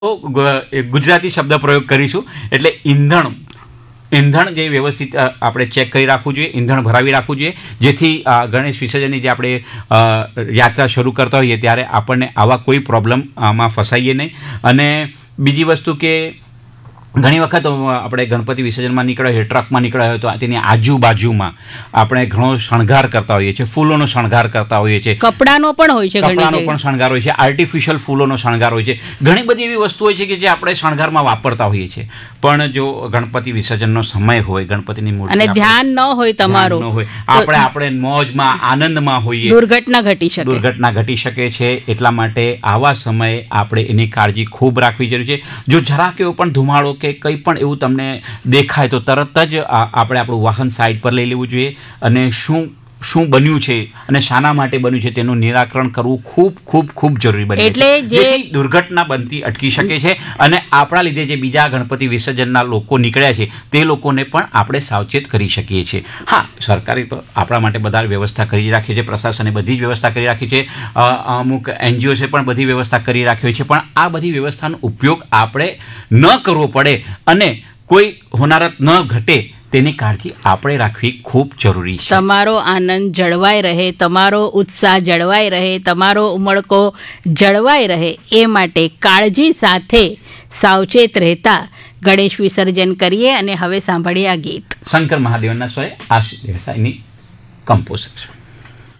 ગુજરાતી શબ્દ પ્રયોગ કરીશું. એટલે ઈંધણ જે વ્યવસ્થિત આપણે ચેક કરી રાખવું જોઈએ, ઈંધણ ભરાવી રાખવું જોઈએ, જેથી ગણેશ વિસર્જનની જે આપણે યાત્રા શરૂ કરતા હોઈએ ત્યારે આપણને આવા કોઈ પ્રોબ્લેમમાં ફસાઈએ નહીં. અને બીજી વસ્તુ કે ઘણી વખત આપણે ગણપતિ વિસર્જનમાં નીકળ્યા હોય, ટ્રકમાં નીકળ્યા હોય તો તેની આજુબાજુમાં આપણે ઘણો શણગાર કરતા હોઈએ છીએ, ફૂલોનો શણગાર કરતા હોઈએ છીએ, કપડાનો પણ હોય છે, કપડાનો પણ શણગાર હોય છે, આર્ટિફિશિયલ ફૂલોનો શણગાર હોય છે, ઘણી બધી એવી વસ્તુ હોય છે કે જે આપણે શણગારમાં વાપરતા હોઈએ છીએ. પણ જો ગણપતિ વિસર્જનનો સમય હોય, ગણપતિની મૂર્તિ અને ધ્યાન ન હોય તમારું, આપણે મોજમાં આનંદમાં હોઈએ, દુર્ઘટના ઘટી શકે છે. એટલા માટે આવા સમયે આપણે એની કાળજી ખૂબ રાખવી જરૂરી છે. જો જરાક એવો પણ ધુમાડો કે કંઈ પણ એવું તમને દેખાય તો તરત જ આપણે આપણું વાહન સાઈડ પર લઈ લેવું જોઈએ અને શું બન્યું છે અને શાના માટે બન્યું છે તેનું નિરાકરણ કરવું ખૂબ ખૂબ ખૂબ જરૂરી બને છે, જેથી દુર્ઘટના બનતી અટકી શકે છે. અને આપણા લીધે જે બીજા ગણપતિ વિસર્જનના લોકો નીકળ્યા છે તે લોકોને પણ આપણે સાવચેત કરી શકીએ છીએ. હા, સરકારે તો આપણા માટે બધા વ્યવસ્થા કરી રાખી છે, પ્રશાસને બધી જ વ્યવસ્થા કરી રાખી છે, અમુક NGOસે પણ બધી વ્યવસ્થા કરી રાખી હોય છે. પણ આ બધી વ્યવસ્થાનો ઉપયોગ આપણે ન કરવો પડે અને કોઈ હોનારત ન ઘટે તેની કાળજી આપણે રાખવી ખૂબ જરૂરી છે. તમારો આનંદ જળવાઈ રહે, તમારો ઉત્સાહ જળવાઈ રહે, તમારો ઉમળકો જળવાઈ રહે એ માટે કાળજી સાથે સાવચેત રહેતા ગણેશ વિસર્જન કરીએ. અને હવે સાંભળીએ આ ગીત. શંકર મહાદેવના સ્વરે આશિષ દેસાઈની કમ્પોઝિશન.